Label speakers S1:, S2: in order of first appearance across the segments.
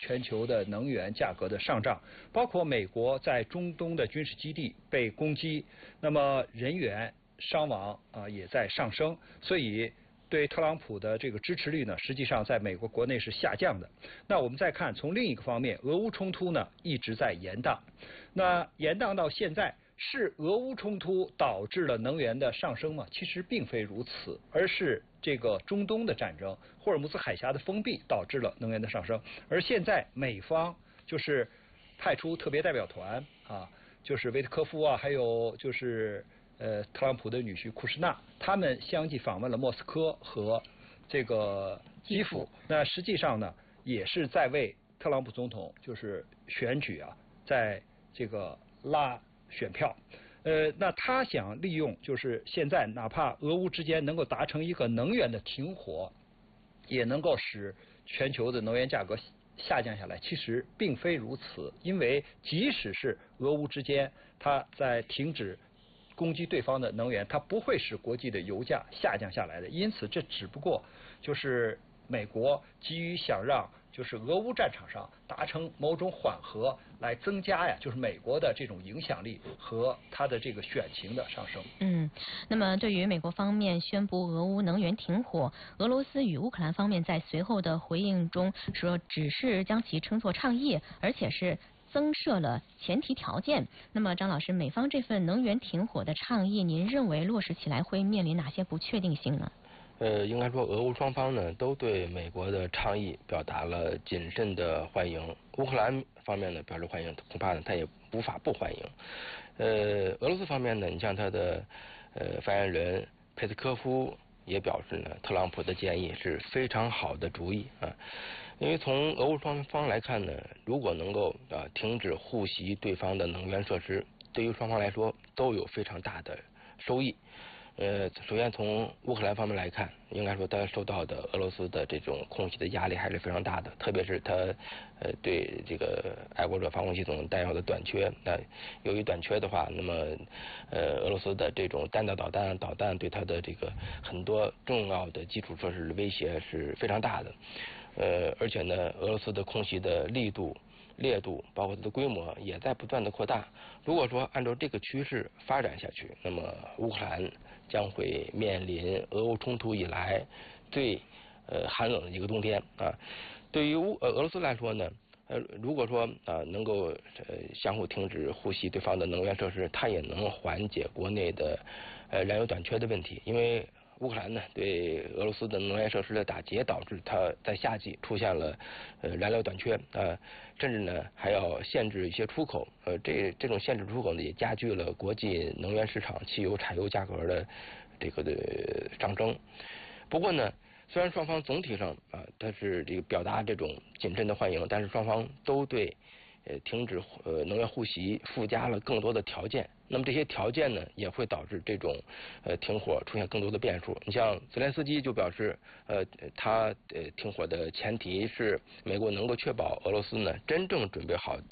S1: 全球的能源价格的上涨，包括美国在中东的军事基地被攻击，那么人员伤亡也在上升，所以对特朗普的这个支持率呢，实际上在美国国内是下降的。那我们再看从另一个方面，俄乌冲突呢一直在延宕，那延宕到现在。是俄乌冲突导致了能源的上升吗？其实并非如此，而是这个中东的战争，霍尔木兹海峡的封闭导致了能源的上升。而现在美方就是派出特别代表团就是维特科夫还有就是特朗普的女婿库什纳，他们相继访问了莫斯科和这个基辅。那实际上呢，也是在为特朗普总统就是选举在这个拉选票，那他想利用就是现在哪怕俄乌之间能够达成一个能源的停火，也能够使全球的能源价格下降下来。其实并非如此，因为即使是俄乌之间，它在停止攻击对方的能源，它不会使国际的油价下降下来的。因此，这只不过就是美国急于想让就是俄乌战场上达成某种缓和，来增加就是美国的这种影响力和它的这个选情的上升。
S2: 那么对于美国方面宣布俄乌能源停火，俄罗斯与乌克兰方面在随后的回应中说，只是将其称作倡议，而且是增设了前提条件。那么张老师，美方这份能源停火的倡议，您认为落实起来会面临哪些不确定性呢？
S3: 应该说俄乌双方呢都对美国的倡议表达了谨慎的欢迎。乌克兰方面呢表示欢迎，恐怕呢他也无法不欢迎。俄罗斯方面呢，你像他的发言人佩斯科夫也表示呢，特朗普的建议是非常好的主意因为从俄乌双方来看呢，如果能够停止互袭对方的能源设施，对于双方来说都有非常大的收益。首先从乌克兰方面来看，应该说他受到的俄罗斯的这种空袭的压力还是非常大的，特别是他对这个爱国者防空系统弹药的短缺。那由于短缺的话，那么俄罗斯的这种弹道导弹对他的这个很多重要的基础设施的威胁是非常大的。而且呢，俄罗斯的空袭的力度、烈度，包括它的规模也在不断的扩大。如果说按照这个趋势发展下去，那么乌克兰将会面临俄乌冲突以来最寒冷的一个冬天对于俄罗斯来说呢，如果说能够相互停止互袭对方的能源设施，它也能缓解国内的燃油短缺的问题，因为乌克兰呢对俄罗斯的能源设施的打击，导致它在夏季出现了燃料短缺甚至呢还要限制一些出口这种限制出口呢也加剧了国际能源市场汽油、柴油价格的这个上升。不过呢，虽然双方总体上它是这个表达这种谨慎的欢迎，但是双方都对停止能源互袭附加了更多的条件。那么这些条件呢，也会导致这种停火出现更多的变数。你像泽连斯基就表示，他停火的前提是美国能够确保俄罗斯呢真正准备好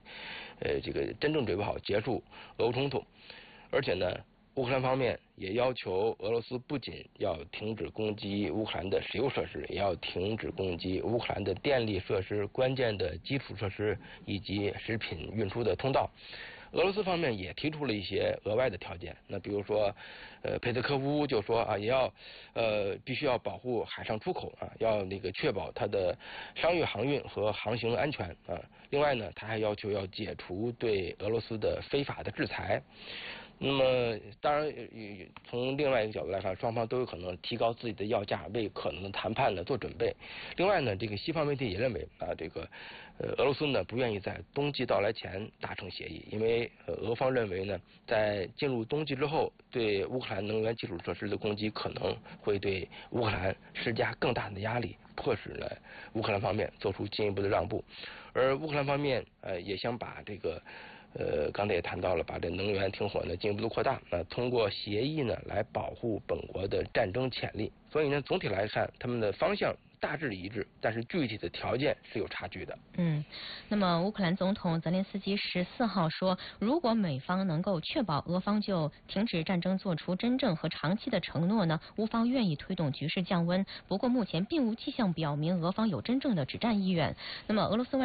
S3: 结束俄乌冲突，而且呢，乌克兰方面也要求俄罗斯不仅要停止攻击乌克兰的石油设施，也要停止攻击乌克兰的电力设施、关键的基础设施以及食品运输的通道。俄罗斯方面也提出了一些额外的条件，那比如说佩斯科夫就说也要必须要保护海上出口要确保它的商业航运和航行安全另外呢，他还要求要解除对俄罗斯的非法的制裁。那么当然从另外一个角度来看，双方都有可能提高自己的要价，为可能的谈判呢做准备。另外呢，这个西方媒体也认为俄罗斯呢不愿意在冬季到来前达成协议，因为俄方认为呢，在进入冬季之后，对乌克兰能源基础设施的攻击可能会对乌克兰施加更大的压力，迫使呢乌克兰方面做出进一步的让步。而乌克兰方面也想把刚才也谈到了，把这能源停火呢进一步的扩大，通过协议呢来保护本国的战争潜力。所以呢，总体来看，他们的方向大致一致，但是具体的条件是有差距的。
S2: 那么乌克兰总统泽连斯基14号说，如果美方能够确保俄方就停止战争做出真正和长期的承诺呢，乌方愿意推动局势降温。不过目前并无迹象表明俄方有真正的止战意愿。那么俄罗斯外